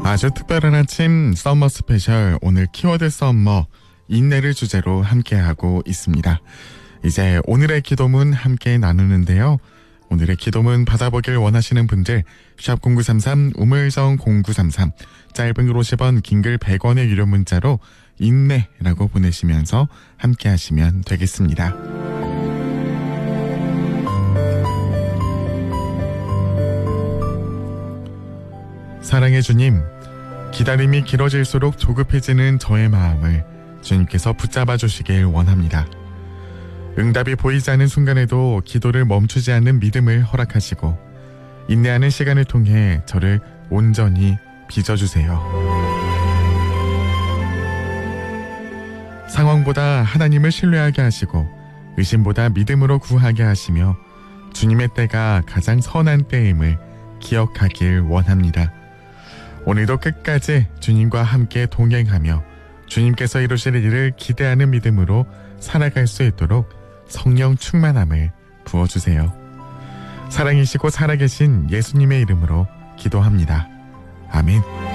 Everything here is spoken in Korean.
아주 특별한 아침 썸머 스페셜, 오늘 키워드 썸머 인내를 주제로 함께하고 있습니다. 이제 오늘의 기도문 함께 나누는데요. 오늘의 기도문 받아보길 원하시는 분들 샵 0933 우물정 0933 짧은 글 50원 긴 글 100원의 유료 문자로 인내라고 보내시면서 함께 하시면 되겠습니다. 사랑의 주님, 기다림이 길어질수록 조급해지는 저의 마음을 주님께서 붙잡아 주시길 원합니다. 응답이 보이지 않는 순간에도 기도를 멈추지 않는 믿음을 허락하시고 인내하는 시간을 통해 저를 온전히 빚어주세요. 상황보다 하나님을 신뢰하게 하시고 의심보다 믿음으로 구하게 하시며 주님의 때가 가장 선한 때임을 기억하길 원합니다. 오늘도 끝까지 주님과 함께 동행하며 주님께서 이루실 일을 기대하는 믿음으로 살아갈 수 있도록 성령 충만함을 부어주세요. 사랑이시고 살아계신 예수님의 이름으로 기도합니다. 아멘.